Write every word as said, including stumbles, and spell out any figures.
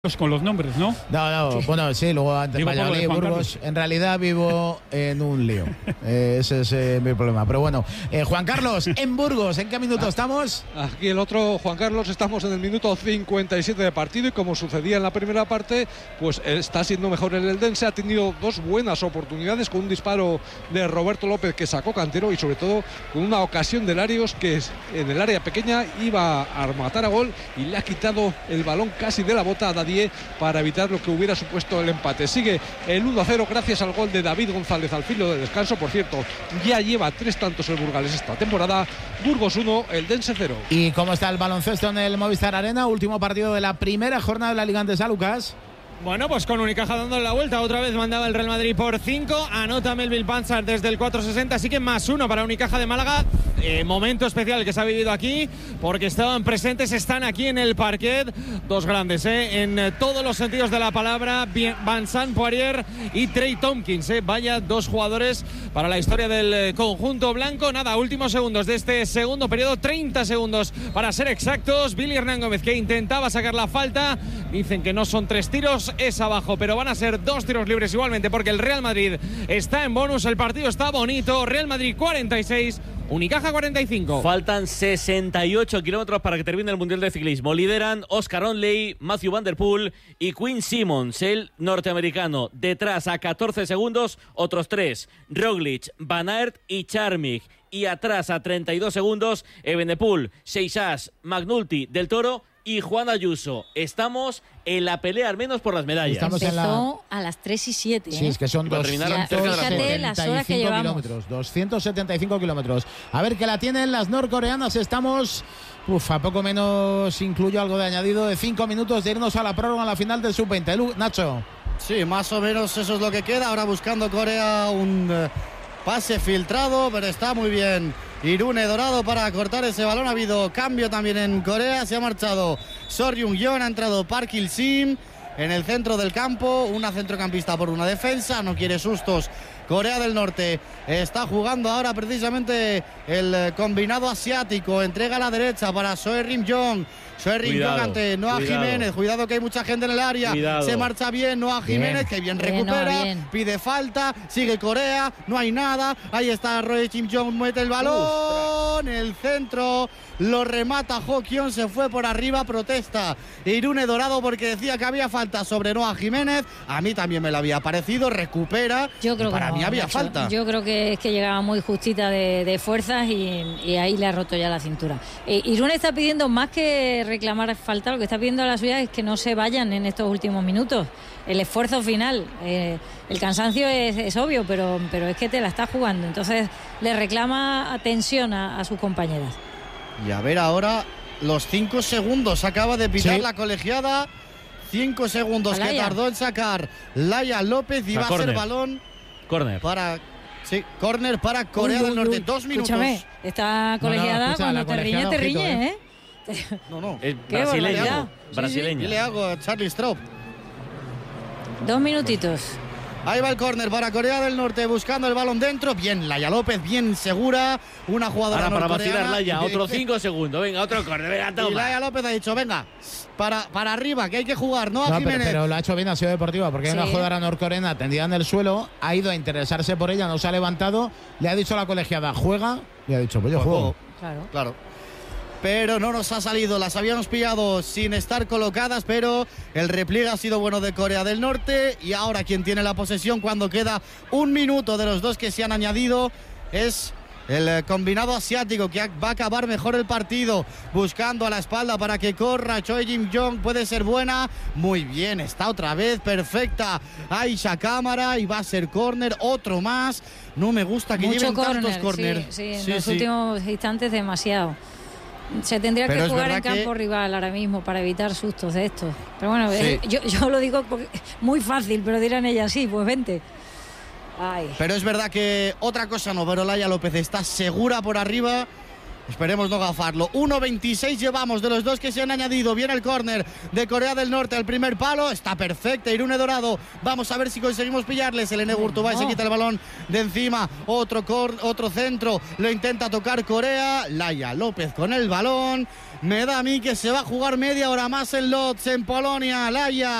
Con los nombres, ¿no? No, no, bueno, sí, luego antes Valladolid, Burgos. En realidad vivo en un lío. Eh, ese es eh, mi problema. Pero bueno, eh, Juan Carlos, en Burgos, ¿en qué minuto estamos? Aquí el otro, Juan Carlos, estamos en el minuto cincuenta y siete de partido y como sucedía en la primera parte, pues está siendo mejor el Eldense. Ha tenido dos buenas oportunidades con un disparo de Roberto López que sacó Cantero y sobre todo con una ocasión de Larios que en el área pequeña iba a matar a gol y le ha quitado el balón casi de la bota a Dadie para evitar lo que hubiera supuesto el empate. Sigue el uno a cero gracias al gol de David González al filo de descanso. Por cierto, ya lleva tres tantos el Burgales esta temporada. Burgos uno, Eldense cero. ¿Y cómo está el baloncesto en el Movistar Arena? Último partido de la primera jornada de la Liga Andesa, Lucas. Bueno, pues con Unicaja dándole la vuelta, otra vez mandaba el Real Madrid por cinco, anota Melville Panzar desde el cuatro sesenta, así que más uno para Unicaja de Málaga. Eh, momento especial que se ha vivido aquí, porque estaban presentes, están aquí en el parquet, dos grandes, eh, en todos los sentidos de la palabra, Vincent Poirier y Trey Tompkins, eh, vaya dos jugadores para la historia del conjunto blanco. Nada, últimos segundos de este segundo periodo, treinta segundos para ser exactos. Billy Hernán Gómez que intentaba sacar la falta, dicen que no son tres tiros, es abajo, pero van a ser dos tiros libres igualmente porque el Real Madrid está en bonus, el partido está bonito. Real Madrid cuarenta y seis, Unicaja cuarenta y cinco. Faltan sesenta y ocho kilómetros para que termine el Mundial de Ciclismo. Lideran Oscar Onley, Matthew Van Der Poel y Quinn Simmons, el norteamericano. Detrás a catorce segundos, otros tres, Roglic, Van Aert y Charmig. Y atrás a treinta y dos segundos, Evenepoel, Seixas, McNulty, Del Toro y Juan Ayuso. Estamos en la pelea al menos por las medallas. Estamos Empezó en la... a las tres y siete. ¿eh? Sí, es que son doscientos setenta y cinco kilómetros. doscientos setenta y cinco kilómetros. A ver que la tienen las norcoreanas. Estamos, uf, a poco menos, incluyo algo de añadido, de cinco minutos de irnos a la prórroga a la final del sub veinte. Nacho. Sí, más o menos eso es lo que queda. Ahora buscando Corea un uh, pase filtrado, pero está muy bien Irune Dorado para cortar ese balón. Ha habido cambio también en Corea. Se ha marchado Sor Jung-yeon, ha entrado Park Il-sim en el centro del campo. Una centrocampista por una defensa. No quiere sustos Corea del Norte. Está jugando ahora precisamente el combinado asiático. Entrega a la derecha para Soe Rim-jong. Soe Rim-jong ante Noah cuidado. Jiménez. Cuidado que hay mucha gente en el área. Cuidado. Se marcha bien Noah Jiménez, bien. Que bien recupera. Bien, no, bien. Pide falta. Sigue Corea. No hay nada. Ahí está Roe Kim-jong. Mete el balón. Uf. El centro. Lo remata Ho Kyon, se fue por arriba, protesta Irune Dorado porque decía que había falta sobre Noah Jiménez. A mí también me lo había parecido, recupera. Yo creo para que no, mí había hecho, falta. Yo creo que es que llegaba muy justita de, de fuerzas y, y ahí le ha roto ya la cintura. Eh, Irune está pidiendo más que reclamar falta, lo que está pidiendo a la suya es que no se vayan en estos últimos minutos. El esfuerzo final, eh, el cansancio es, es obvio, pero, pero es que te la está jugando. Entonces le reclama atención a, a sus compañeras. Y a ver ahora los cinco segundos. Acaba de pitar sí. la colegiada. Cinco segundos que tardó en sacar Laia López y va corner. a ser balón. Córner. Para. Sí, córner para Corea uy, uy, del Norte. Uy, Dos minutos. Escúchame, esta colegiada no, no, escucha, cuando te riñe, te riñe, ¿eh? No, no. Es brasileño. Brasileña. ¿Qué le hago a Charlie Straub? Dos minutitos. Ahí va el córner para Corea del Norte buscando el balón dentro. Bien, Laia López, bien segura. Una jugadora ahora para norcoreana. vacilar Laia, otros cinco segundos. Venga, otro córner, venga, toma. Y Laia López ha dicho, venga, para, para arriba, que hay que jugar, ¿no? A no Jiménez. Pero, pero lo ha hecho bien, ha sido deportiva, porque sí. Hay una jugadora norcoreana tendida en el suelo, ha ido a interesarse por ella, no se ha levantado, le ha dicho a la colegiada, juega, y ha dicho, pues yo pues juego. Claro. Claro. Pero no nos ha salido, las habíamos pillado sin estar colocadas, pero el repliegue ha sido bueno de Corea del Norte y ahora quien tiene la posesión cuando queda un minuto de los dos que se han añadido es el combinado asiático que va a acabar mejor el partido, buscando a la espalda para que corra Choi Jim-jong, puede ser buena, muy bien, está otra vez, perfecta Aisha Cámara y va a ser córner, otro más, no me gusta que mucho lleven corner, tantos córner. Sí, sí, en sí, los sí. últimos instantes demasiado. Se tendría pero que jugar en campo que... rival ahora mismo para evitar sustos de estos. Pero bueno, sí. eh, yo, yo lo digo porque muy fácil, pero dirán ellas sí, pues vente. Ay. Pero es verdad que otra cosa no, pero Laia López está segura por arriba Esperemos no gafarlo. uno veintiséis llevamos de los dos que se han añadido. Viene el córner de Corea del Norte al primer palo. Está perfecta Irune Dorado. Vamos a ver si conseguimos pillarles. El Elene Urtubay se quita el balón de encima. Otro, cor, otro centro. Lo intenta tocar Corea. Laia López con el balón. Me da a mí que se va a jugar media hora más en Lodz, en Polonia. Laia.